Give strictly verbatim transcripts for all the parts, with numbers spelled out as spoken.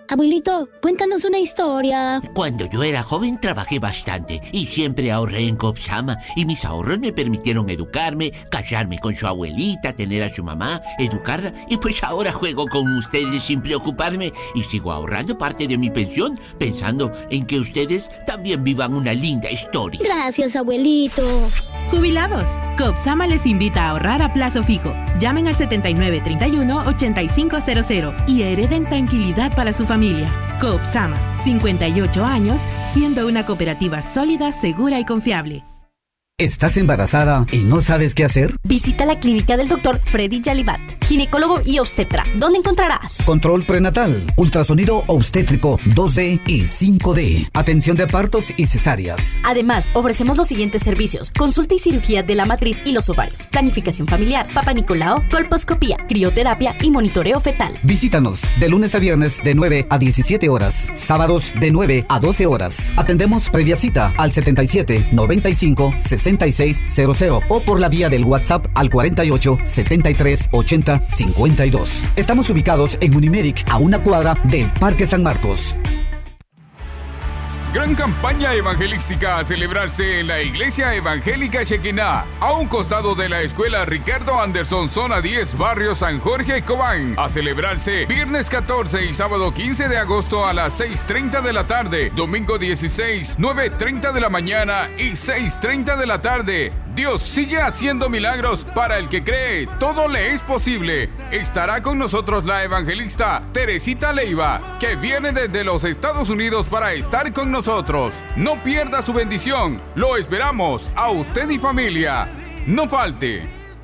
Abuelito, cuéntanos una historia. Cuando yo era joven trabajé bastante y siempre ahorré en Copsama y mis ahorros me permitieron educarme, casarme con su abuelita, tener a su mamá, educarla y pues ahora juego con ustedes sin preocuparme y sigo ahorrando parte de mi pensión pensando en que ustedes también vivan una linda historia. Gracias, abuelito. Jubilados, Copsama les invita a ahorrar a plazo fijo. Llamen al setenta y nueve treinta y uno ochenta y cinco cero cero y hereden tranquilidad para su familia. Copsama, cincuenta y ocho años, siendo una cooperativa sólida, segura y confiable. ¿Estás embarazada y no sabes qué hacer? Visita la clínica del doctor Freddy Yalibat, ginecólogo y obstetra. ¿Dónde encontrarás? Control prenatal, ultrasonido obstétrico dos D y cinco D. Atención de partos y cesáreas. Además, ofrecemos los siguientes servicios: consulta y cirugía de la matriz y los ovarios, planificación familiar, Papa Nicolau, colposcopía, crioterapia y monitoreo fetal. Visítanos de lunes a viernes de nueve a diecisiete horas, sábados de nueve a doce horas. Atendemos previa cita al setenta y siete noventa y cinco sesenta y seis cero cero o por la vía del WhatsApp al cuarenta y ocho setenta y tres ochenta cincuenta y dos. Estamos ubicados en Unimedic, a una cuadra del Parque San Marcos. Gran campaña evangelística a celebrarse en la Iglesia Evangélica Shekinah, a un costado de la Escuela Ricardo Anderson, zona diez, barrio San Jorge, Cobán. A celebrarse viernes catorce y sábado quince de agosto a las seis treinta de la tarde, domingo dieciséis, nueve treinta de la mañana y seis treinta de la tarde. Dios sigue haciendo milagros para el que cree, todo le es posible. Estará con nosotros la evangelista Teresita Leiva, que viene desde los Estados Unidos para estar con nosotros. No pierda su bendición, lo esperamos a usted y familia. No falte.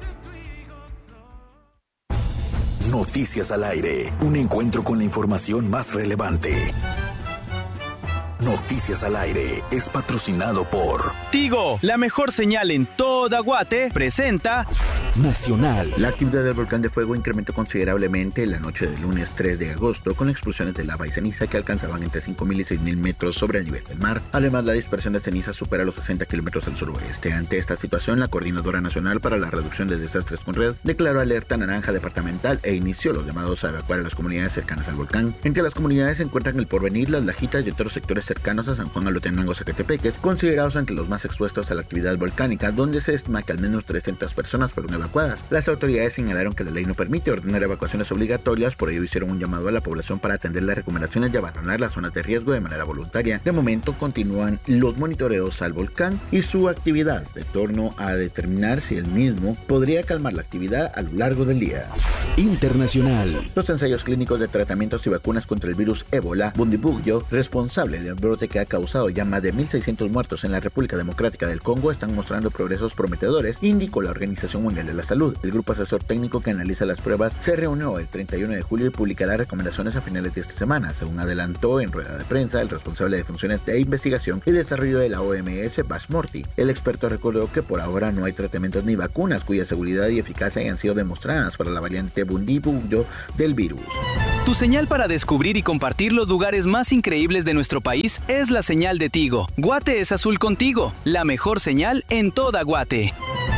Noticias al aire, un encuentro con la información más relevante. Noticias al aire es patrocinado por Tigo, la mejor señal en toda Guate, presenta Nacional. La actividad del volcán de fuego incrementó considerablemente la noche del lunes tres de agosto con explosiones de lava y ceniza que alcanzaban entre cinco mil y seis mil metros sobre el nivel del mar. Además, la dispersión de ceniza supera los sesenta kilómetros al suroeste. Ante esta situación, la Coordinadora Nacional para la Reducción de Desastres con Red declaró alerta naranja departamental e inició los llamados a evacuar a las comunidades cercanas al volcán. Entre las comunidades se encuentran El Porvenir, Las Lajitas y otros sectores cercanos a San Juan Alotenango, Zacatepeques, considerados entre los más expuestos a la actividad volcánica, donde se estima que al menos trescientas personas fueron evacuadas. Las autoridades señalaron que la ley no permite ordenar evacuaciones obligatorias, por ello hicieron un llamado a la población para atender las recomendaciones de abandonar las zonas de riesgo de manera voluntaria. De momento continúan los monitoreos al volcán y su actividad, de torno a determinar si el mismo podría calmar la actividad a lo largo del día. Internacional. Los ensayos clínicos de tratamientos y vacunas contra el virus ébola, Bundibugyo, responsable del brote que ha causado ya más de mil seiscientos muertos en la República Democrática del Congo, están mostrando progresos prometedores, indicó la Organización Mundial de la Salud. El grupo asesor técnico que analiza las pruebas se reunió el treinta y uno de julio y publicará recomendaciones a finales de esta semana, según adelantó en rueda de prensa el responsable de funciones de investigación y desarrollo de la O M S, Bas Morty. El experto recordó que por ahora no hay tratamientos ni vacunas cuya seguridad y eficacia hayan sido demostradas para la variante Bundibugyo del virus. Tu señal para descubrir y compartir los lugares más increíbles de nuestro país es la señal de Tigo. Guate es azul contigo, la mejor señal en toda Guate.